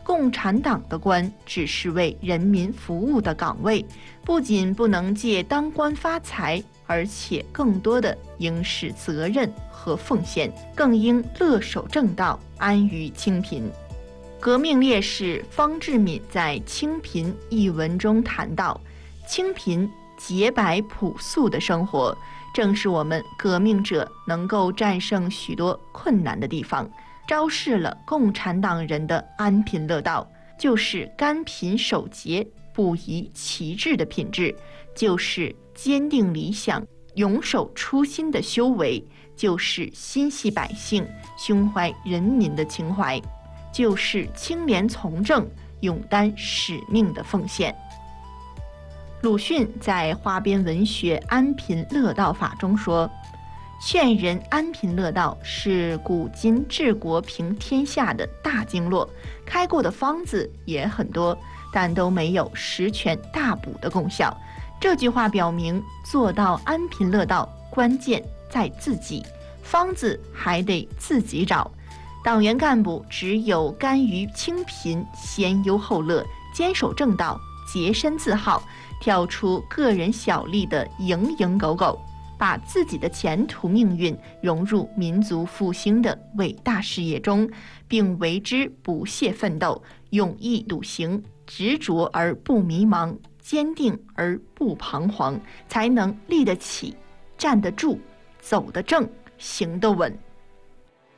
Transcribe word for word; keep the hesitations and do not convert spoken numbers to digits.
共产党的官只是为人民服务的岗位，不仅不能借当官发财，而且更多的应是责任和奉献，更应乐守正道，安于清贫。革命烈士方志敏在《清贫》一文中谈到，清贫洁白朴素的生活，正是我们革命者能够战胜许多困难的地方，昭示了共产党人的安贫乐道，就是甘贫守节、不移其志的品质，就是坚定理想、永守初心的修为，就是心系百姓、胸怀人民的情怀，就是清廉从政、勇担使命的奉献。鲁迅在花边文学《安贫乐道法》中说，劝人安贫乐道是古今治国平天下的大经络，开过的方子也很多，但都没有十全大补的功效。这句话表明，做到安贫乐道，关键在自己，方子还得自己找。党员干部只有甘于清贫，先忧后乐，坚守正道，洁身自好，跳出个人小利的蝇营狗苟，把自己的前途命运融入民族复兴的伟大事业中，并为之不懈奋斗，勇毅笃行，执着而不迷茫，坚定而不彷徨，才能立得起，站得住，走得正，行得稳。